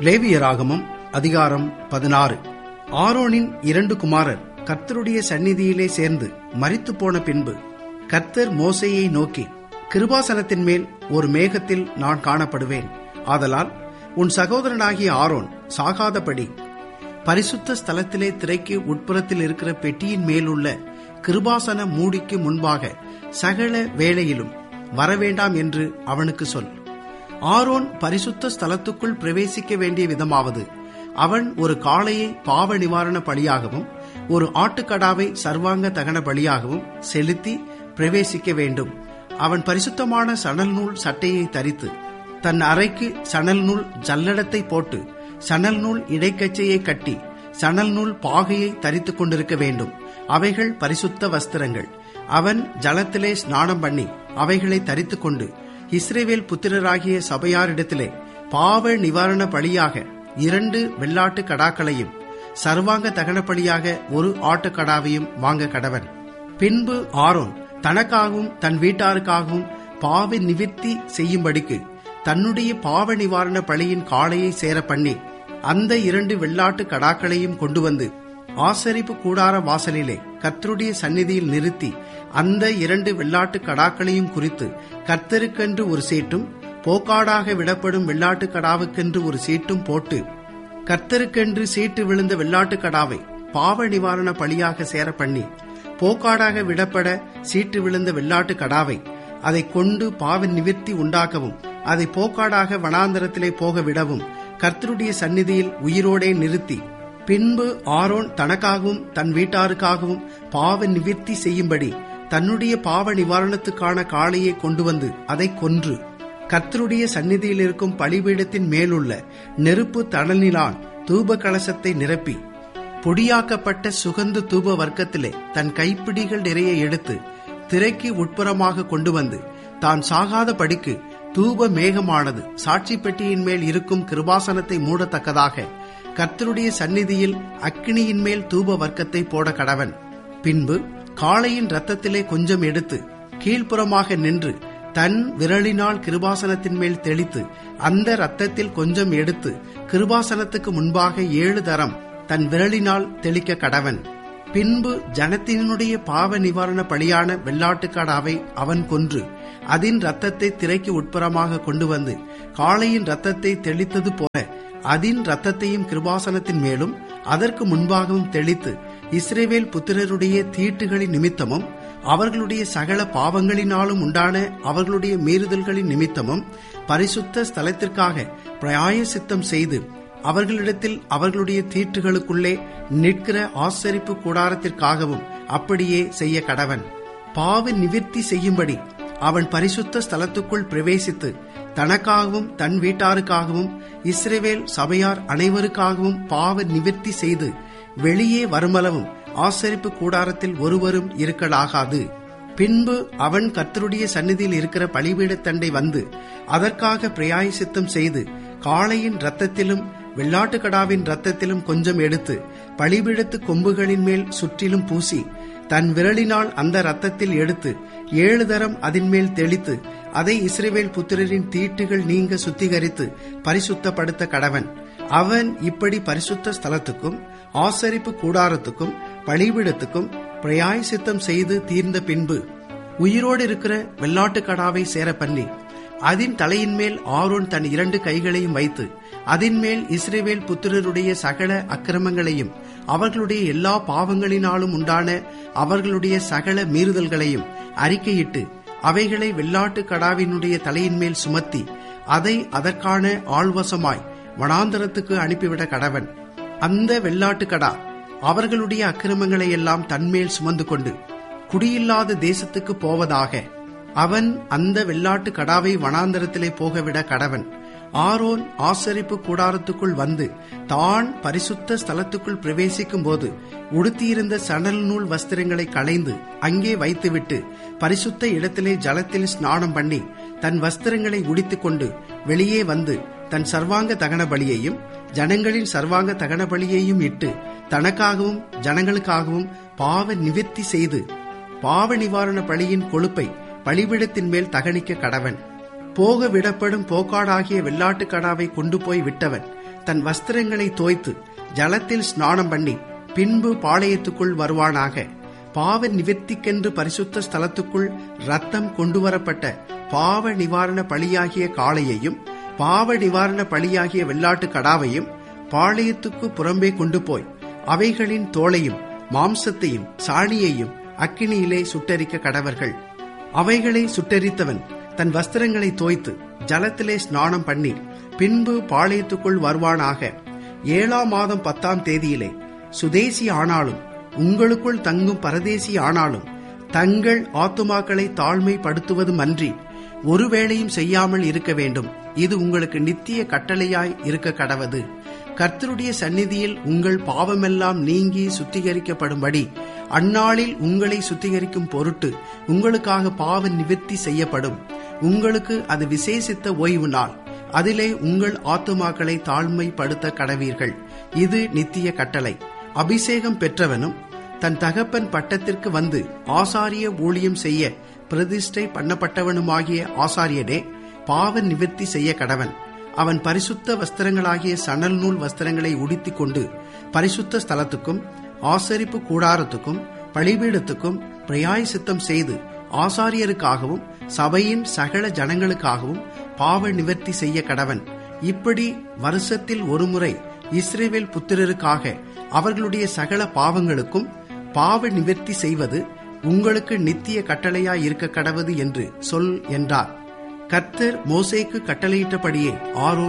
லேவியராகமம் அதிகாரம் 16. ஆரோனின் 2 குமாரர் கர்த்தருடைய சந்நிதியிலே சேர்ந்து மரித்து போன பின்பு கர்த்தர் மோசேயை நோக்கி, கிருபாசனத்தின் மேல் ஒரு மேகத்தில் நான் காணப்படுவேன். ஆதலால் உன் சகோதரனாகிய ஆரோன் சாகாதபடி பரிசுத்த ஸ்தலத்திலே திரைக்கு உட்புறத்தில் இருக்கிற பெட்டியின் மேலுள்ள கிருபாசன மூடிக்கு முன்பாக சகல வேளையிலும் வரவேண்டாம் என்று அவனுக்கு சொல். ஆரோன் பரிசுத்த ஸ்தலத்துக்குள் பிரவேசிக்க வேண்டிய விதமாவது, அவன் ஒரு காளையை பாவ நிவாரண பலியாகவும் ஒரு ஆட்டுக்கடாவை சர்வாங்க தகன பலியாகவும் செலுத்தி பிரவேசிக்க வேண்டும். அவன் பரிசுத்தமான சணல் நூல் சட்டையை தரித்து தன் அறைக்கு சணல் நூல் ஜல்லடத்தை போட்டு சணல் நூல் இடைக்கச்சையை கட்டி சணல் நூல் பாகையை தரித்துக் கொண்டிருக்க வேண்டும். அவைகள் பரிசுத்த வஸ்திரங்கள். அவன் ஜலத்திலே ஸ்நானம் பண்ணி அவைகளை தரித்துக் கொண்டு இஸ்ரவேல் புத்திரராகிய சபையாரிடத்திலே பாவ நிவாரண பலியாக 2 வெள்ளாட்டு கடாக்களையும் சர்வாங்க தகன பலியாக ஒரு ஆட்டுக்கடாவையும் வாங்க கடவன். பின்பு ஆரோன் தனக்காகவும் தன் வீட்டாருக்காகவும் பாவ நிவிர்த்தி செய்யும்படிக்கு தன்னுடைய பாவ நிவாரண பலியின் காளையை சேர பண்ணி அந்த 2 வெள்ளாட்டு கடாக்களையும் கொண்டு வந்து ஆசரிப்பு கூடார வாசலிலே கர்த்தருடைய சந்நிதியில் நிறுத்தி அந்த 2 வெள்ளாட்டு கடாக்களையும் குறித்து கர்த்தருக்கென்று ஒரு சீட்டும் போக்காடாக விடப்படும் வெள்ளாட்டு கடாவுக்கென்று ஒரு சீட்டும் போட்டு கர்த்தருக்கென்று சீட்டு விழுந்த வெள்ளாட்டு கடாவை பாவ நிவாரண பலியாக சேர பண்ணி போக்காடாக விடப்பட சீட்டு விழுந்த வெள்ளாட்டு கடாவை அதை கொண்டு பாவ நிவிர்த்தி உண்டாக்கவும் அதை போக்காடாக வனாந்தரத்திலே போக விடவும் கர்த்தருடைய சந்நிதியில் உயிரோடே நிறுத்தி, பின்பு ஆரோன் தனக்காகவும் தன் வீட்டாருக்காகவும் பாவ நிவிர்த்தி செய்யும்படி தன்னுடைய பாவ நிவாரணத்துக்கான காளையை கொண்டு வந்து அதை கொன்று கர்த்தருடைய சந்நிதியில் இருக்கும் பலிபீடத்தின் மேலுள்ள நெருப்பு தணலிலான் தூப கலசத்தை நிரப்பி பொடியாக்கப்பட்ட சுகந்த தூப வர்க்கத்திலே தன் கைப்பிடிகள் நிறைய எடுத்து திரைக்கு உட்புறமாக கொண்டு வந்து தான் சாகாத படிக்கு தூப மேகமானது சாட்சி பெட்டியின் மேல் இருக்கும் கிருபாசனத்தை மூடத்தக்கதாக கர்த்தருடைய சந்நிதியில் அக்கினியின் மேல் தூப வர்க்கத்தை போட கடவன். பின்பு காளையின் இரத்தத்திலே கொஞ்சம் எடுத்து கீழ்ப்புறமாக நின்று தன் விரலினால் கிருபாசனத்தின் மேல் தெளித்து அந்த இரத்தத்தில் கொஞ்சம் எடுத்து கிருபாசனத்துக்கு முன்பாக 7 தரம் தன் விரலினால் தெளிக்க கடவன். பின்பு ஜனத்தினுடைய பாவ நிவாரண பலியான வெள்ளாட்டுக்கடாவை அவன் கொன்று அதன் இரத்தத்தை திரைக்கு உட்புறமாக கொண்டு வந்து காளையின் இரத்தத்தை தெளித்தது போல அதன் இரத்தத்தையும் கிருபாசனத்தின் மேலும் அதற்கு முன்பாகவும் தெளித்து இஸ்ரவேல் புத்திரருடைய தீட்டுகளின் நிமித்தமும் அவர்களுடைய சகல பாவங்களினாலும் உண்டான அவர்களுடைய மீறுதல்களின் நிமித்தமும் பரிசுத்த ஸ்தலத்திற்காக பிராயசித்தம் செய்து அவர்களிடத்தில் அவர்களுடைய தீட்டுகளுக்குள்ளே நிற்கிற ஆசரிப்பு கூடாரத்திற்காகவும் அப்படியே செய்ய கடவன். பாவ நிவிர்த்தி செய்யும்படி அவன் பரிசுத்த ஸ்தலத்துக்குள் பிரவேசித்து தனக்காகவும் தன் வீட்டாருக்காகவும் இஸ்ரவேல் சபையார் அனைவருக்காகவும் பாவ நிவிர்த்தி செய்து வெளியே வருமளவும் ஆசரிப்பு கூடாரத்தில் ஒருவரும் இருக்கலாகாது. பின்பு அவன் கர்த்தருடைய சந்நிதியில் இருக்கிற பலிபீடத்தண்டை வந்து அதற்காக பிராயசித்தம் செய்து காளையின் இரத்தத்திலும் வெள்ளாட்டுக்கடாவின் இரத்தத்திலும் கொஞ்சம் எடுத்து பலிபீடத்து கொம்புகளின் மேல் சுற்றிலும் பூசி தன் விரலினால் அந்த இரத்தத்தில் எடுத்து 7 தரம் அதன் மேல் தெளித்து அதை இஸ்ரவேல் புத்திரரின் தீட்டுகள் நீங்க சுத்திகரித்து பரிசுத்தப்படுத்த கடவன். அவன் இப்படி பரிசுத்த ஸ்தலத்துக்கும் ஆசரிப்பு கூடாரத்துக்கும் பலிபீடத்துக்கும் பிராயசித்தம் செய்து தீர்ந்த பின்பு உயிரோடு இருக்கிற வெள்ளாட்டுக்கடாவை சேர பண்ணி அதன் தலையின் மேல் ஆரோன் தன் 2 கைகளையும் வைத்து அதன் மேல் இஸ்ரவேல் புத்திரருடைய சகல அக்கிரமங்களையும் அவர்களுடைய எல்லா பாவங்களினாலும் உண்டான அவர்களுடைய சகல மீறுதல்களையும் அறிக்கையிட்டு அவைகளை வெள்ளாட்டு கடாவினுடைய தலையின் மேல் சுமத்தி அதை அதற்கான ஆள்வசமாய் வனாந்தரத்துக்கு அனுப்பிவிட கடவன். அந்த வெள்ளாட்டு கடா அவர்களுடைய அக்கிரமங்களை எல்லாம் தன்மேல் சுமந்து கொண்டு குடியில்லாத தேசத்துக்கு போவதாக அவன் அந்த வெள்ளாட்டு கடாவை வனாந்தரத்திலே போகவிட கடவன். ஆரோன் ஆசரிப்பு கூடாரத்துக்குள் வந்து தான் பரிசுத்த ஸ்தலத்துக்குள் பிரவேசிக்கும் போது உடுத்தியிருந்த சணல் நூல் வஸ்திரங்களை களைந்து அங்கே வைத்துவிட்டு பரிசுத்த இடத்திலே ஜலத்தில் ஸ்நானம் பண்ணி தன் வஸ்திரங்களை உடித்துக் கொண்டு வெளியே வந்து தன் சர்வாங்க தகன பலியையும் ஜனங்களின் சர்வாங்க தகன பலியையும் இட்டு தனக்காகவும் ஜனங்களுக்காகவும் பாவ நிவிர்த்தி செய்து பாவ நிவாரண பலியின் கொழுப்பை பலிபீடத்தின் மேல் தகனிக்க கடவன். போக விடப்படும் போக்காடாகிய வெள்ளாட்டு கடாவை கொண்டு போய் விட்டவன் தன் வஸ்திரங்களை தோய்த்து ஜலத்தில் ஸ்நானம் பண்ணி பின்பு பாளையத்துக்குள் வருவானாக. பாவ நிவர்த்திக்கென்று பரிசுத்த ஸ்தலத்துக்குள் இரத்தம் கொண்டுவரப்பட்ட பாவ நிவாரண பலியாகிய காளையையும் பாவ நிவாரண பலியாகிய வெள்ளாட்டு கடாவையும் பாளையத்துக்கு புறம்பே கொண்டு போய் அவைகளின் தோலையும் மாம்சத்தையும் சாணியையும் அக்கினியிலே சுட்டரிக்க கடவர்கள். அவைகளை சுட்டரித்தவன் தன் வஸ்திரங்களை தோய்த்து ஜலத்திலே ஸ்நானம் பண்ணி பின்பு பாளையத்துக்குள் வருவானாக. 7ஆம் மாதம் 10ஆம் தேதியிலே சுதேசி ஆனாலும் உங்களுக்குள் தங்கும் பரதேசி ஆனாலும் தங்கள் ஆத்துமாக்களை தாழ்மைப்படுத்துவதுமன்றி ஒருவேளையும் செய்யாமல் இருக்க வேண்டும். இது உங்களுக்கு நித்திய கட்டளையாய் இருக்க கடவது. கர்த்தருடைய சந்நிதியில் உங்கள் பாவமெல்லாம் நீங்கி சுத்திகரிக்கப்படும்படி அந்நாளில் உங்களை சுத்திகரிக்கும் பொருட்டு உங்களுக்காக பாவ நிவர்த்தி செய்யப்படும். உங்களுக்கு அது விசேஷித்த ஓய்வு நாள். அதிலே உங்கள் ஆத்துமாக்களை தாழ்மைப்படுத்த கடவீர்கள். இது நித்திய கட்டளை. அபிஷேகம் பெற்றவனும் தன் தகப்பன் பட்டத்திற்கு வந்து ஆசாரிய ஊழியம் செய்ய பிரதிஷ்டை பண்ணப்பட்டவனுமாகிய ஆசாரியனே பாவ நிவர்த்தி செய்ய கடவன். அவன் பரிசுத்த வஸ்திரங்களாகிய சணல் நூல் வஸ்திரங்களை உடுத்திக் கொண்டு பரிசுத்த ஸ்தலத்துக்கும் ஆசரிப்பு கூடாரத்துக்கும் பலிபீடத்துக்கும் பிராயசித்தம் செய்து ஆசாரியருக்காகவும் சபையின் சகல ஜனங்களுக்காகவும் பாவ நிவர்த்தி செய்ய கடவன். இப்படி வருஷத்தில் ஒருமுறை இஸ்ரவேல் புத்திரருக்காக அவர்களுடைய சகல பாவங்களுக்கும் பாவ நிவர்த்தி செய்வது உங்களுக்கு நித்திய கட்டளையாய் இருக்க கடவது என்று சொல் என்றார். கர்த்தர் மோசேக்கு கட்டளையிட்டபடியே ஆரோன்